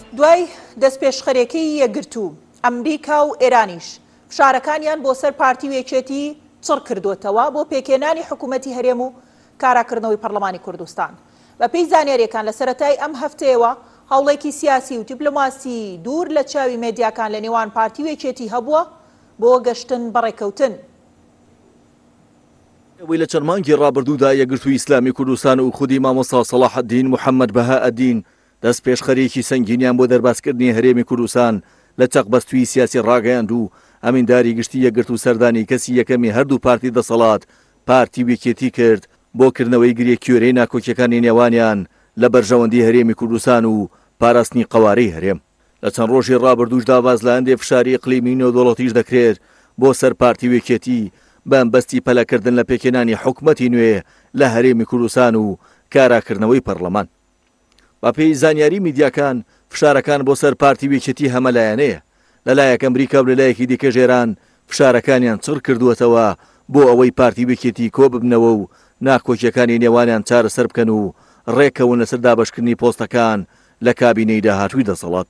دوای دەستپێشخەرێکی یەکگرتوو ئەمریکا و ئێرانیش فشارەکانیان بۆ سەر پارتی وێچێتی چڕ کردوتەوە بۆ پێکێنانی حکوومەتی هەرێم و کاراکردنەوەی پەرلەمانی کوردستان. بە پێی زانیاریەکان لە سەرەتای ئەم هەفتەیەوە هەوڵێکی سیاسی و دیپلۆماسی دوور لە چاوی مێدیاکان لە نێوان پارتی وێچێتی هەبووە بۆ گەشتن بەڕێکەوتن. وی لە چەند مانگی ڕابردوودا یەکگرتووی ئیسلامی کوردستان و خودی مامۆستا سەلاح الدین محەممەد بەهائەدین دەست پێشخەرێکی سەنگینیان بۆ دەرباسکردنی هەرێمی کوردستان لە چەقبەستووی سیاسی ڕاگەیاند و ئەمینداری گشتی یەکگرت و سەردانی کەسی یەکەمی هەردوو پارتی دەسەڵات پارتی وێکێتی کرد بۆ کردنەوەی گرێکیۆرەی ناکۆکیەکانی نێوانیان لە بەرژەوەندی هەرێمی کوردستان و پاراستنی قەوارەی هەرێم. لە چەند ڕۆژی ڕابردووشدا باز لە هەندێک فشاری ئیقلیمی نێودەوڵەتیش دەکرێت بۆ سەر پارتی وێکێتی بەمبەستی پەلەکردن لە پێکێنانی حکوومەتی نوێ لە هەرێمی کوردستان و کاراکردنەوەی پەرلەمان. بە پێی زانیاری میدیاکان فشارەکان بۆ سەر پارتی وێکێتی هەمەلایەنەیە، لەلایەک ئەمریکا و لەلایەکی دیکەش ئێران فشارەکانیان چڕ کردووەتەوە بۆ ئەوەی پارتی وێکێتی کۆ ببنەوە و ناکۆکیەکانی نێوانیان چارەسەر بکەن و ڕێکەون لەسەر دابەشکردنی پۆستەکان لە کابینەی داهاتووی دەسەڵات.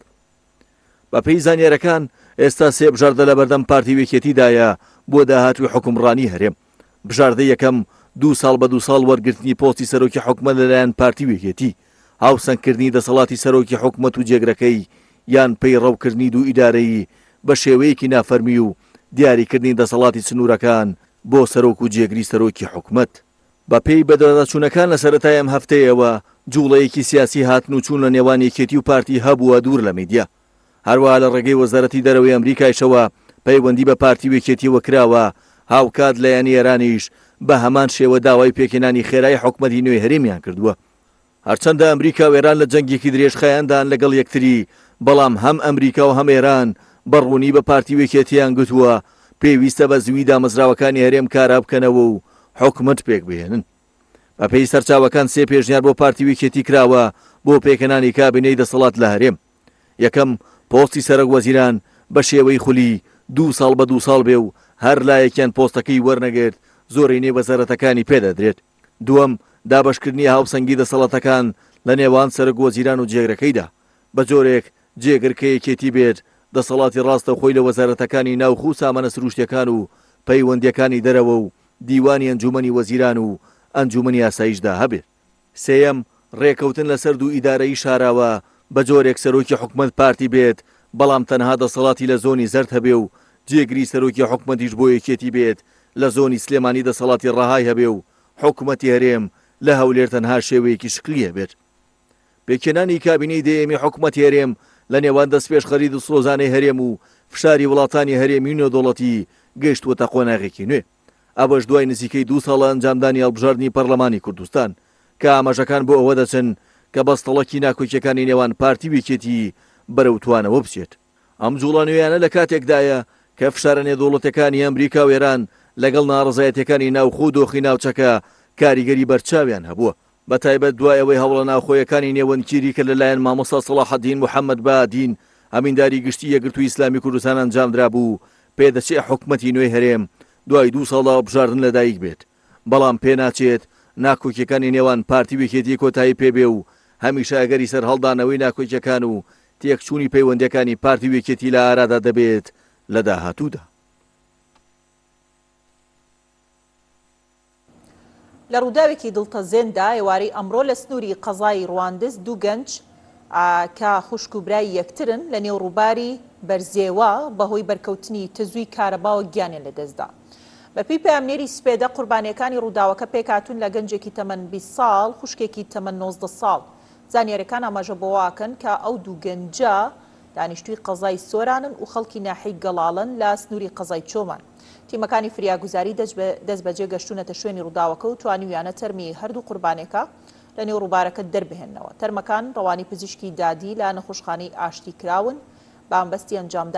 بە پێی زانیاریەکان ئێستا سێ بژاردە لە بەردەم پارتی وێکێتیدایە بۆ داهاتووی حکومڕانی هەرێم. بژاردە یەکەم 2 ساڵ بە 2 ساڵ وەرگرتنی پۆستی سەرۆکی حکومەت لەلایەن پارتی وێکێتی، هاوسەنگکردنی دەسەڵاتی سەرۆکی حکومەت و جێگرەکەی یان پەی ڕەوکردنی دوو ئیدارەیی بە شێوەیەکی نافەرمی و دیاریکردنی دەسەڵاتی سنوورەکان بۆ سەرۆک و جێگری سەرۆکی حکومەت. بە پێی بەدەستچوونەکان لە سەرەتای ئەم هەفتەیەوە جوڵەیەکی سیاسی هاتن و چوون لە نێوان یەکێتی و پارتی هەبووە دوور لە میدیا. هەروەها لە ڕێگەی وەزارەتی دەرەوەی ئەمریکایشەوە پەیوەندی بە پارتی وێکێتیەوە کراوە، هاوکات لە یانی ئێرانیش بە هەمان شێوە داوای پێکێنانی خێرای حکومەتی نوێی هەرێمیان کردووە. هەرچەندە ئەمریکا و ئێران لە جەنگێکی درێژخایاندان لەگەڵ یەکتری، بەڵام هەم ئەمریکا و هەم ئێران بەڕوونی بە پارتی وێکێتیان گوتووە پێویستە بە زووی دامەزراوەکانی هەرێم کارا بکەنەوە و حکومەت پێک بهێنن. بە پێی سەرچاوەکان سێ پێشنیار بۆ پارتی وێکێتی کراوە بۆ پێکەنانی کابینەی دەسەڵات لە هەرێم. یەکەم، پۆستی سەرۆک وەزیران بە شێوەی خولی 2 ساڵ بە 2 ساڵ بێ و هەر لایەکیان پۆستەکەی وەرنەگرت زۆرینەی وەزارەتەکانی پێدەدرێت. دووەم، دابەشکردنی هاوسەنگی دەسەڵاتەکان لە نێوان سەرۆک وەزیران و جێگرەکەیدا بە جۆرێک جێگرکەیەکێتی بێت دەسەڵاتی ڕاستە خۆی لە وەزارەتەکانی ناوخۆ و سامانە سروشتیەکان و پەیوەندیەکانی دەرەوە و دیوانی ئەنجومەنی وەزیران و ئەنجومەنی یاساییشدا هەبێت. سێیەم، ڕێکەوتن لەسەر دوو ئیدارەی شاراوە بە جۆرێک سەرۆکی حکومەت پارتی بێت، بەڵام تەنها دەسەڵاتی لە زۆنی زەرد هەبێ و جێگری سەرۆکی حکومەتیش بۆ یەکێتی بێت لە زۆنی سلێمانی دەسەڵاتی ڕەهای هەبێ و حکومەتی هەرێم لە هەولێر تەنها شێوەیەکی شکلیە بێت. پێکێنانی کابینەی دەیەمی حکومەتی هەرێم لە نێوان دەستپێشخەری دەسڵۆزانەی هەرێم و فشاری وڵاتانی هەرێمی نێودەوڵەتی گەیشتووەتە قۆناغێکی نوێ. ئەوەش دوای نزیکەی 2 ساڵە ئەنجامدانی هەڵبژاردننی پەرلەمانی کوردستان کە ئاماژەکان بۆ ئەوە دەچن کە بەستەڵەکی ناکۆکیەکانی نێوان پارتی وێکێتی بەرەوتوانەوە بچێت. ئەم جوڵانویانە لە کاتێکدایە کە فشارە نێودەوڵەتەکانی ئەمریکا و ئێران لەگەڵ ناڕزایەتەکانی ناوخۆ و دۆخی ناوچەکە کاریگەری بەرچاویان هەبووە. بەتایبەت دوای ئەوەی هەوڵە ناوخۆیەکانی نێوەندگیری کە لەلایەن مامۆستا سەلاح الدین محەممەد بەهائەدین ئەمینداری گشتی یەکگرتووی ئیسلامی کوردستان ئەنجامدرا بوو پێدەچێت حکومەتی نوێی هەرێم دوای 2 ساڵەوە بژاردن لەدایک بێت، بەڵام پێناچێت ناکۆکیەکانی نێوان پارتی وێکێتی کۆتایی پێبێ و هەمیشە ئەگەری سەر هەڵدانەوەی ناکۆکیەکان و تێکچوونی پەیوەندیەکانی پارتی وێکێتی لە ئارادا دەبێت لە داهاتوودا. لە ڕووداوێکی دڵتەزێندا ئێوارەی ئەمڕۆ لە سنووری قەزای ڕواندز 2 گەنج کە خوشک و برای یەکترن لە نێو ڕووباری بەرزێوە بەهۆی بەرکەوتنی تزووی کارەباوە گیانیان لەدەستدا. بە پێی پەیامنێری سپێدە قوربانیەکانی ڕووداوەکە پێکهاتوون لە گەنجێکی تەمەن 20 ساڵ خوشکێکی تەمەن 19 ساڵ. زانیاریەکان ئاماژە بۆواکەن کە ئەو 2 گەنجە دانیشتووی قەزای سۆرانن و خەڵکی ناحەی گەڵاڵن لە سنووری قەزای چۆمان. تیمەکانی فریاگوزاری دەست بەجێ گەشتونەتە شوێنی ڕووداوەکە و توانیویانە تەرمی هەردوو قوربانێکە لە نێو ڕووبارەکە دەربهێننەوە. تەرمەکان ڕەوانی پزیشکی دادی لە نەخۆشخانەی ئاشتی کراون بە ئەمبەستی ئەنجامدا